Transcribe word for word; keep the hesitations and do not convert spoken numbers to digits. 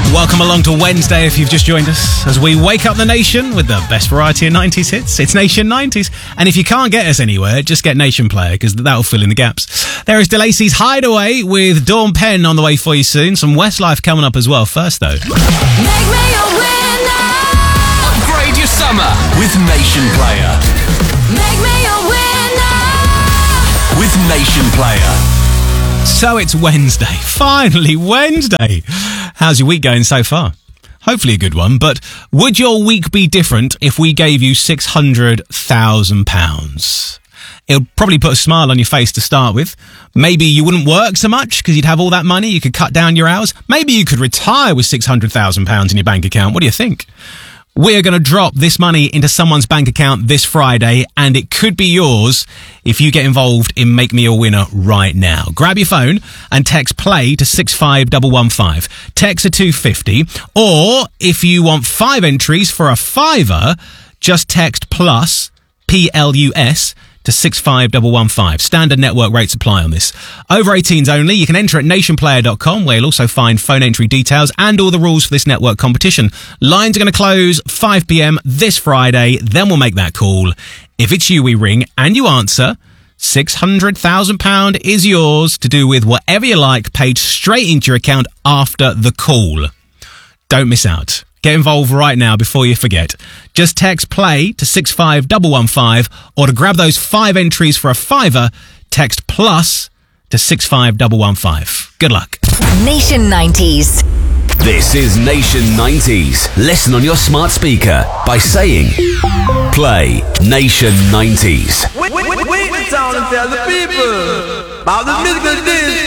Welcome along to Wednesday if you've just joined us as we wake up the nation with the best variety of nineties hits. It's Nation nineties. And if you can't get us anywhere, just get Nation Player because that'll fill in the gaps. There is DeLacy's Hideaway with Dawn Penn on the way for you soon. Some Westlife coming up as well. First though. Make me a winner. Upgrade your summer with Nation Player. Make me a winner. With Nation Player. So it's Wednesday. Finally Wednesday. How's your week going so far? Hopefully a good one, but would your week be different if we gave you six hundred thousand pounds? It'll probably put a smile on your face to start with. Maybe you wouldn't work so much because you'd have all that money. You could cut down your hours. Maybe you could retire with six hundred thousand pounds in your bank account. What do you think? We're going to drop this money into someone's bank account this Friday, and it could be yours if you get involved in Make Me a Winner right now. Grab your phone and text PLAY to six five one one five. Text a two fifty, or if you want five entries for a fiver, just text plus, P L U S, to six five one one five. Standard network rates apply on this. Over eighteens only. You can enter at nation player dot com, where you'll also find phone entry details and all the rules for this network competition. Lines are going to close five p.m. this Friday. Then we'll make that call. If it's you we ring and you answer, six hundred thousand pounds is yours to do with whatever you like, paid straight into your account after the call. Don't miss out. Get involved right now before you forget. Just text PLAY to six five one one five, or to grab those five entries for a fiver, text plus to six five one one five. Good luck. Nation nineties. This is Nation nineties. Listen on your smart speaker by saying Play Nation nineties. Wait, wait, wait, wait the town and tell the people about the music that it is.